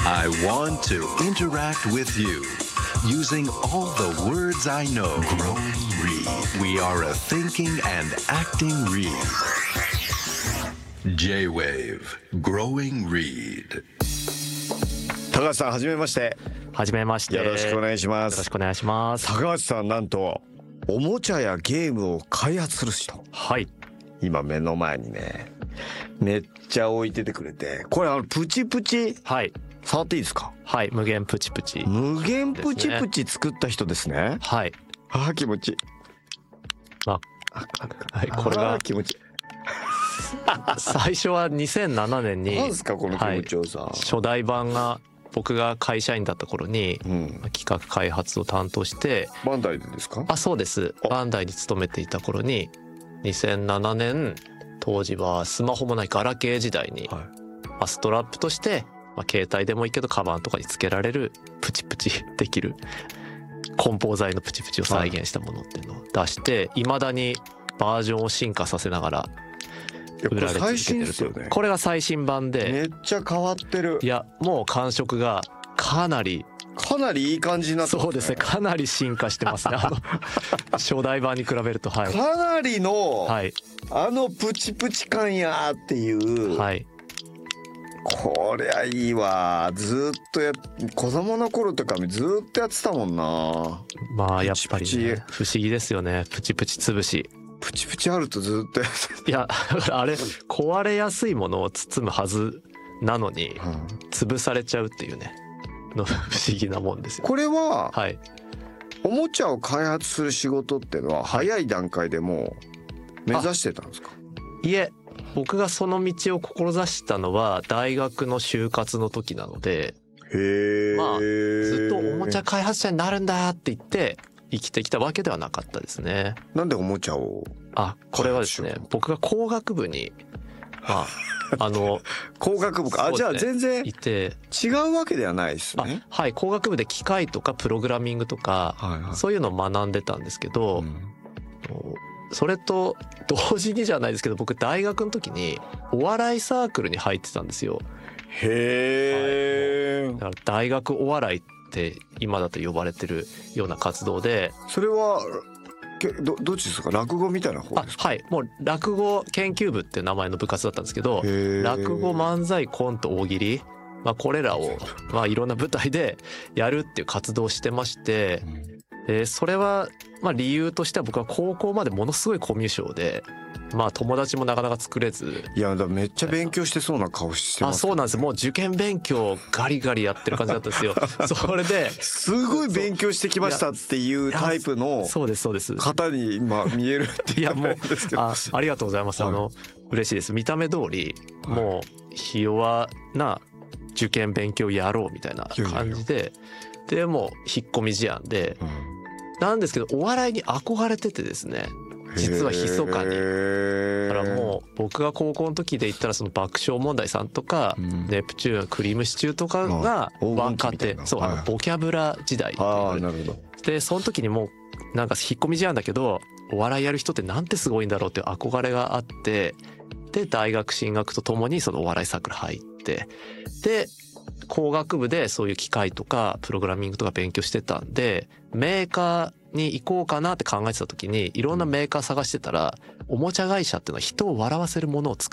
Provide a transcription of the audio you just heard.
I want to interact with you using all the words I know. Growing Reed. We are a thinking and acting Reed. J-Wave Growing Reed。 高橋さん、はじめまして。 はじめまして。 よろしくお願いします。 よろしくお願いします。 高橋さん、なんとおもちゃやゲームを開発する人。 はい。 今目の前にね、めっちゃ置いててくれて、これプチプチ。 はい。 触っていいですか？ はい。無限プチプチ、 無限プチプチ作った人ですね。 はい。 ああ、気持ちいい。 はい。これが気持ちいい。 最初は2007年に何ですかこの気持ちよさ、はい、 初代版が僕が会社員だった頃に企画開発を担当して、 バンダイですか？ あ、そうです。バンダイに勤めていた頃に2007年、当時はスマホもないガラケー時代に、ストラップとして、携帯でもいいけどカバンとかにつけられるプチプチできる梱包材のプチプチを再現したものっていうのを出して、未だにバージョンを進化させながら売られ続けてると。これが最新版でめっちゃ変わってる。 いや、もう感触がかなりいい感じになってますね。 そうですね、かなり進化してますね。初代版に比べると、はい、 かなりの、 はい、 プチプチ感やっていう、 はい、 こりゃいいわ。ずっと子供の頃とかずっとやってたもんな。 まあやっぱりね、不思議ですよね。プチプチ潰し。 プチプチあるとずっとやっていや、あれ壊れやすいものを包むはずなのに、潰されちゃうっていうねの不思議なもんですよ。 これは、 はい、 おもちゃを開発する仕事っていうのは早い段階でもう目指してたんですか？ いえ、僕がその道を志したのは大学の就活の時なので、ずっとおもちゃ開発者になるんだって言って生きてきたわけではなかったですね。 なんでおもちゃを？ これはですね、僕が工学部に工学部か。じゃあ全然いて違うわけではないですね。 はい、工学部で機械とかプログラミングとか、そういうのを学んでたんですけど、それと同時にじゃないですけど、僕大学の時にお笑いサークルに入ってたんですよ。 へえ。 だから大学お笑いって今だと呼ばれてるような活動で。 それはどっちですか？落語みたいな方ですか？ はい、もう落語研究部っていう名前の部活だったんですけど、落語、漫才、コント、大喜利、これらをいろんな舞台でやるっていう活動をしてまして、それは理由としては、僕は高校までものすごいコミュ障で、友達もなかなか作れず。 いや、めっちゃ勉強してそうな顔してます。 そうなんです。もう受験勉強ガリガリやってる感じだったんですよ。それですごい勉強してきましたっていうタイプの方に今見えるっていう。 もうありがとうございます。嬉しいです。見た目通りもうひ弱な受験勉強やろうみたいな感じで、でもう引っ込み思案で、なんですけどお笑いに憧れててですね、実は密かに。だからもう僕が高校の時で言ったら、その爆笑問題さんとか、ネプチューン、クリームシチューとかが若手、ボキャブラ時代。でその時にもうなんか引っ込み思案だけど、お笑いやる人ってなんてすごいんだろうっていう憧れがあって、で大学進学とともにそのお笑いサークル入って、で工学部でそういう機械とかプログラミングとか勉強してたんで、メーカーに行こうかなって考えてた時に、いろんなメーカー探してたら、おもちゃ会社っていうのは人を笑わせるものを作